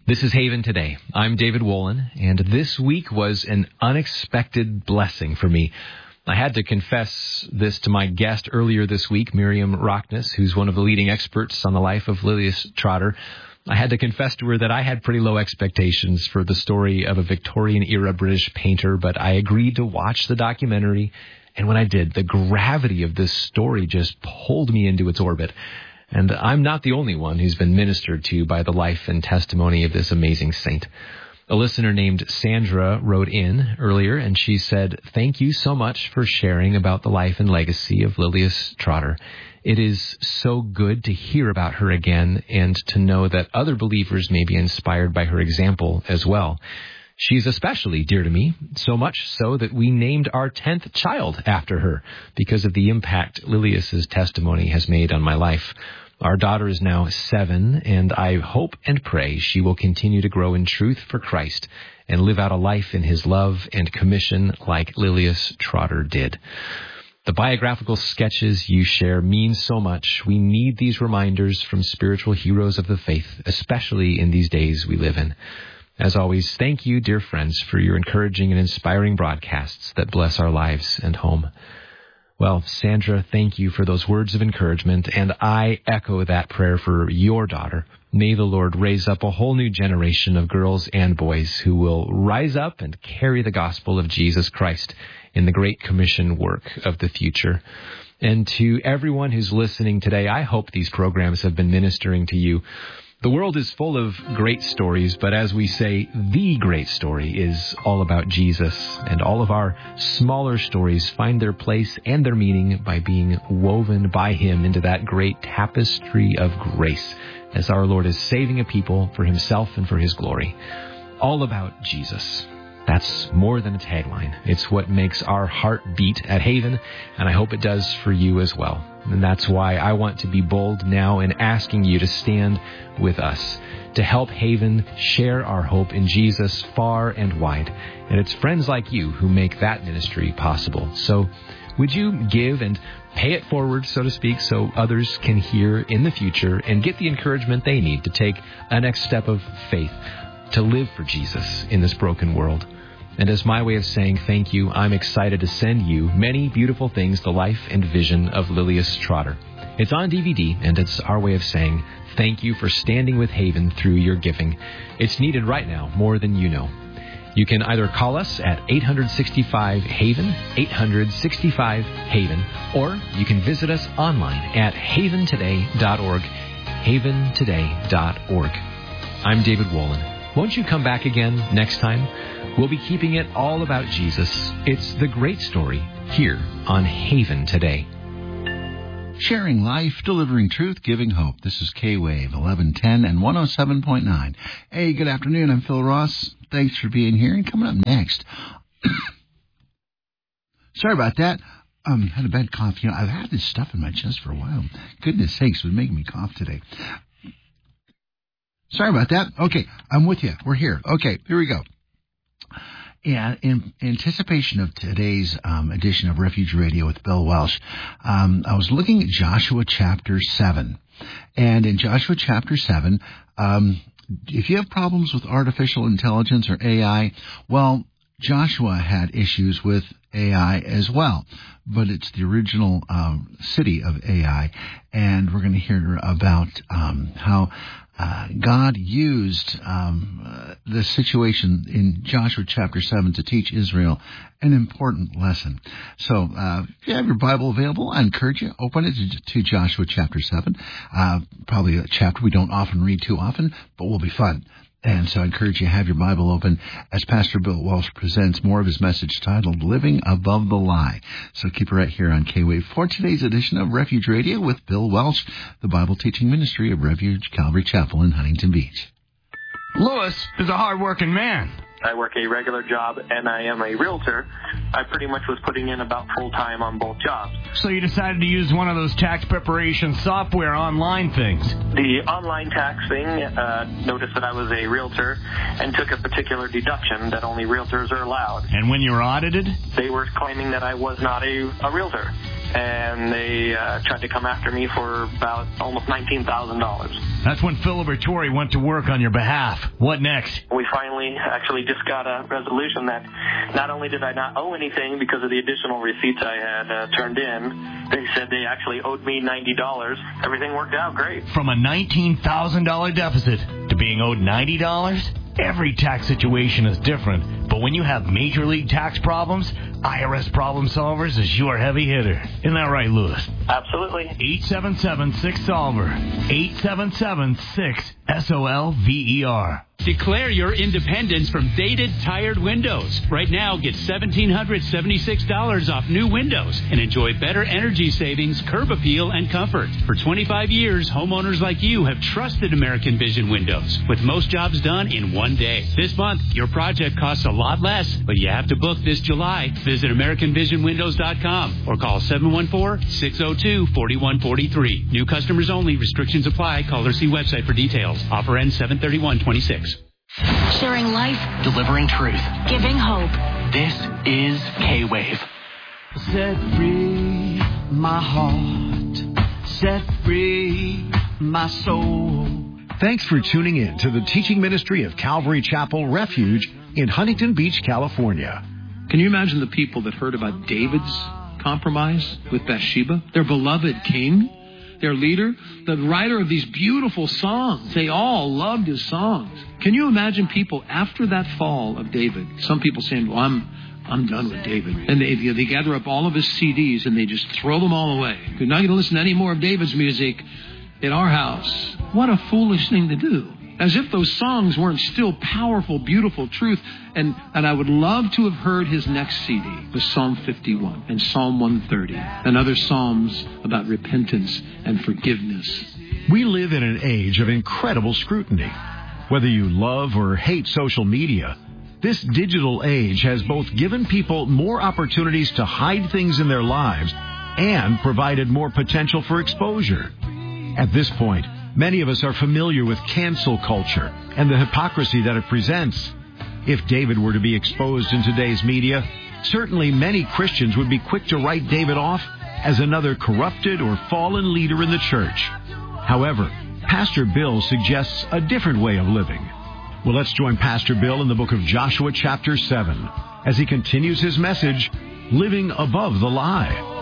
This is Haven Today. I'm David Wolin, and this week was an unexpected blessing for me. I had to confess this to my guest earlier this week, Miriam Rockness, who's one of the leading experts on the life of Lilias Trotter. I had to confess to her that I had pretty low expectations for the story of a Victorian-era British painter, but I agreed to watch the documentary, and when I did, the gravity of this story just pulled me into its orbit. And I'm not the only one who's been ministered to by the life and testimony of this amazing saint. A listener named Sandra wrote in earlier, and she said, "Thank you so much for sharing about the life and legacy of Lilias Trotter. It is so good to hear about her again and to know that other believers may be inspired by her example as well. She's especially dear to me, so much so that we named our 10th child after her because of the impact Lilias's testimony has made on my life. Our daughter is now 7, and I hope and pray she will continue to grow in truth for Christ and live out a life in his love and commission like Lilias Trotter did." The biographical sketches you share mean so much. We need these reminders from spiritual heroes of the faith, especially in these days we live in. As always, thank you, dear friends, for your encouraging and inspiring broadcasts that bless our lives and home. Well, Sandra, thank you for those words of encouragement, and I echo that prayer for your daughter. May the Lord raise up a whole new generation of girls and boys who will rise up and carry the gospel of Jesus Christ in the Great Commission work of the future. And to everyone who's listening today, I hope these programs have been ministering to you. The world is full of great stories, but as we say, the great story is all about Jesus. And all of our smaller stories find their place and their meaning by being woven by him into that great tapestry of grace as our Lord is saving a people for himself and for his glory. All about Jesus. That's more than a tagline. It's what makes our heart beat at Haven, and I hope it does for you as well. And that's why I want to be bold now in asking you to stand with us, to help Haven share our hope in Jesus far and wide. And it's friends like you who make that ministry possible. So would you give and pay it forward, so to speak, so others can hear in the future and get the encouragement they need to take a next step of faith, to live for Jesus in this broken world. And as my way of saying thank you, I'm excited to send you Many Beautiful Things, the life and vision of Lilias Trotter. It's on DVD, and it's our way of saying thank you for standing with Haven through your giving. It's needed right now more than you know. You can either call us at 865-HAVEN, 865-HAVEN, or you can visit us online at haventoday.org, haventoday.org. I'm David Wolin. Won't you come back again next time? We'll be keeping it all about Jesus. It's the great story here on Haven Today. Sharing life, delivering truth, giving hope. This is K-Wave 1110 and 107.9. Hey, good afternoon. I'm Phil Ross. Thanks for being here. And coming up next, sorry about that. Had a bad cough. You know, I've had this stuff in my chest for a while. Goodness sakes, it was making me cough today. Sorry about that. Okay, I'm with you. We're here. Okay, here we go. And in anticipation of today's edition of Refuge Radio with Bill Welsh, I was looking at Joshua chapter 7. And in Joshua chapter 7, if you have problems with artificial intelligence or AI, well, Joshua had issues with AI as well, but it's the original city of AI. And we're going to hear about how God used the situation in Joshua chapter 7 to teach Israel an important lesson. So if you have your Bible available, I encourage you, open it to Joshua chapter 7. Probably a chapter we don't often read too often, but will be fun. And so I encourage you to have your Bible open as Pastor Bill Walsh presents more of his message titled Living Above the Lie. So keep it right here on K-Wave for today's edition of Refuge Radio with Bill Welsh, the Bible teaching ministry of Refuge Calvary Chapel in Huntington Beach. Lewis is a hard-working man. I work a regular job, and I am a realtor. I pretty much was putting in about full-time on both jobs. So you decided to use one of those tax preparation software online things. The online tax thing noticed that I was a realtor and took a particular deduction that only realtors are allowed. And when you were audited? They were claiming that I was not a realtor. and they tried to come after me for about almost $19,000. That's when Phil Liberatore went to work on your behalf. What next? We finally actually just got a resolution that not only did I not owe anything because of the additional receipts I had turned in, they said they actually owed me $90. Everything worked out great. From a $19,000 deficit to being owed $90? Every tax situation is different, but when you have major league tax problems, IRS Problem Solvers is your heavy hitter. Isn't that right, Lewis? Absolutely. 877-6-SOLVER. 877-6-SOLVER. Declare your independence from dated, tired windows. Right now, get $1,776 off new windows and enjoy better energy savings, curb appeal, and comfort. For 25 years, homeowners like you have trusted American Vision Windows, with most jobs done in one day. This month, your project costs a lot less, but you have to book this July. Visit AmericanVisionWindows.com or call 714-602-4143. New customers only. Restrictions apply. Call or see website for details. Offer ends 7/31/26. Sharing life, delivering truth, giving hope. This is K-Wave. Set free my heart, set free my soul. Thanks for tuning in to the teaching ministry of Calvary Chapel Refuge in Huntington Beach, California. Can you imagine the people that heard about David's compromise with Bathsheba, their beloved king, their leader, the writer of these beautiful songs? They all loved his songs. Can you imagine people after that fall of David, some people saying, well, I'm done with David. And they gather up all of his CDs and they just throw them all away. You're not going to listen to any more of David's music in our house. What a foolish thing to do. As if those songs weren't still powerful, beautiful truth. And I would love to have heard his next CD, was Psalm 51 and Psalm 130 and other psalms about repentance and forgiveness. We live in an age of incredible scrutiny. Whether you love or hate social media, this digital age has both given people more opportunities to hide things in their lives and provided more potential for exposure. At this point, many of us are familiar with cancel culture and the hypocrisy that it presents. If David were to be exposed in today's media, certainly many Christians would be quick to write David off as another corrupted or fallen leader in the church. However, Pastor Bill suggests a different way of living. Well, let's join Pastor Bill in the book of Joshua chapter 7 as he continues his message, Living Above the Lie.